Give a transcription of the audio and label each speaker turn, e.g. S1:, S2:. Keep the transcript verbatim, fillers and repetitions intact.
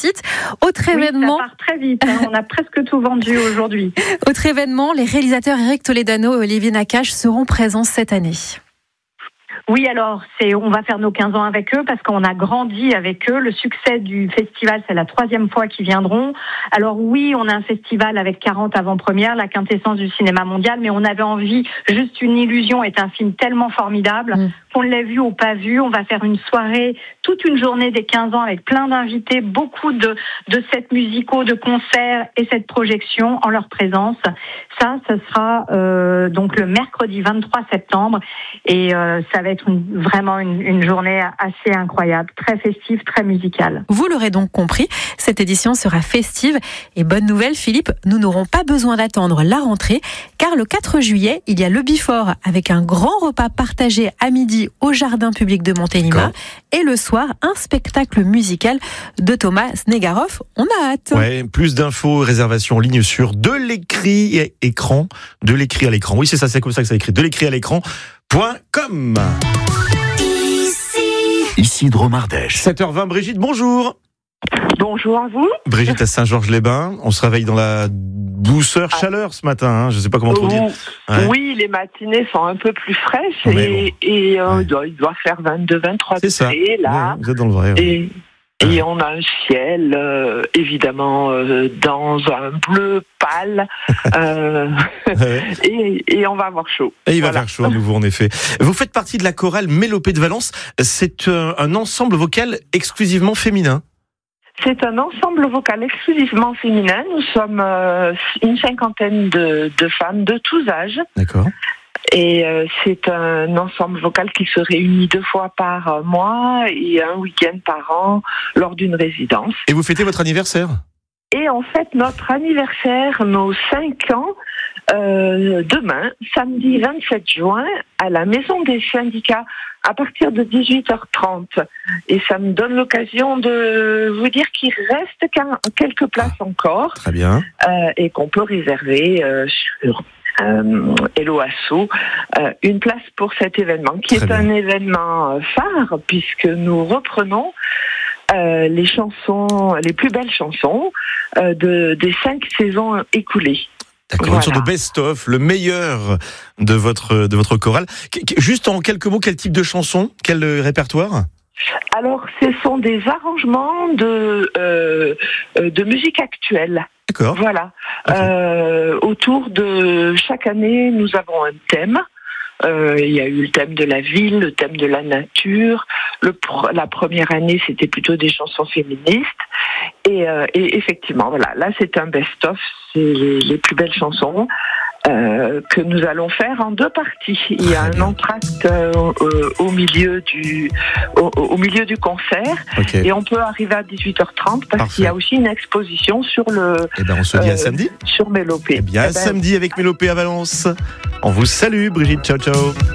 S1: site. Autre
S2: oui,
S1: événement.
S2: Ça part très vite, hein. On a presque tout vendu aujourd'hui.
S1: Autre événement, les réalisateurs Eric Toledano et Olivier Nakache seront présents cette année.
S2: Oui, alors, c'est, on va faire nos quinze ans avec eux parce qu'on a grandi avec eux. Le succès du festival, c'est la troisième fois qu'ils viendront. Alors oui, on a un festival avec quarante avant-premières, la quintessence du cinéma mondial, mais on avait envie, Juste une illusion est un film tellement formidable mmh. qu'on l'ait vu ou pas vu. On va faire une soirée, toute une journée des quinze ans avec plein d'invités, beaucoup de, de sets musicaux, de concerts et cette projection en leur présence. Ça, ce sera euh, donc le mercredi vingt-trois septembre et euh, ça va être Une, vraiment une, une journée assez incroyable, très festive, très musicale.
S1: Vous l'aurez donc compris, cette édition sera festive. Et bonne nouvelle, Philippe, nous n'aurons pas besoin d'attendre la rentrée, car le quatre juillet, il y a le Before avec un grand repas partagé à midi au jardin public de Montélimar. Et le soir, un spectacle musical de Thomas Snegarov. On a hâte.
S3: Ouais, plus d'infos, réservations en ligne sur de l'écrit à écran. De l'écrit à l'écran. Oui, c'est ça, c'est comme ça que ça écrit. De l'écrit à l'écran. Point com.
S4: Ici, Ici Dromardèche.
S3: sept heures vingt, Brigitte, bonjour.
S5: Bonjour à vous.
S3: Brigitte à Saint-Georges-les-Bains. On se réveille dans la douceur, chaleur ce matin. Hein. Je ne sais pas comment trop dire.
S5: Ouais. Oui, les matinées sont un peu plus fraîches et, bon. et euh, ouais. il, doit, il doit faire vingt-deux vingt-trois degrés. C'est ça. Là.
S3: Ouais, vous êtes dans le vrai. Ouais.
S5: Et... Et on a un ciel, euh, évidemment, euh, dans un bleu pâle, euh, ouais. et, et on va avoir chaud.
S3: Et il va
S5: voilà.
S3: faire chaud à nouveau, en effet. Vous faites partie de la chorale Mélopée de Valence. C'est euh, un ensemble vocal exclusivement féminin.
S5: C'est un ensemble vocal exclusivement féminin. Nous sommes euh, une cinquantaine de, de femmes de tous âges.
S3: D'accord.
S5: Et euh, c'est un ensemble vocal qui se réunit deux fois par mois et un week-end par an lors d'une résidence.
S3: Et vous fêtez votre anniversaire ?
S5: Et en fait, notre anniversaire, nos cinq ans, euh, demain, samedi vingt-sept juin, à la Maison des Syndicats, à partir de dix-huit heures trente. Et ça me donne l'occasion de vous dire qu'il reste quelques places ah, encore.
S3: Très bien.
S5: Euh, et qu'on peut réserver euh, sur... Euh, Hello Asso, euh, une place pour cet événement qui Très est bien. un événement phare puisque nous reprenons euh, les chansons, les plus belles chansons euh, de, des cinq saisons écoulées.
S3: D'accord, voilà. Une sorte de best-of, le meilleur de votre, de votre chorale. Juste en quelques mots, quel type de chansons, quel répertoire ?
S5: Alors, ce sont des arrangements de, euh, de musique actuelle.
S3: D'accord.
S5: Voilà. Okay. Euh, autour de chaque année, nous avons un thème. Euh, il y a eu le thème de la ville, le thème de la nature. Le, la première année, c'était plutôt des chansons féministes. Et, euh, et effectivement, voilà, là, c'est un best-of. C'est les, les plus belles chansons. Euh, que nous allons faire en deux parties. Il y a un entracte euh, euh, au milieu du au, au milieu du concert okay. et on peut arriver à dix-huit heures trente parce Parfait. qu'il y a aussi une exposition sur le
S3: eh ben on se dit euh, à samedi
S5: sur Mélopée.
S3: Eh bien eh ben, samedi avec Mélopée à Valence. On vous salue Brigitte, ciao ciao.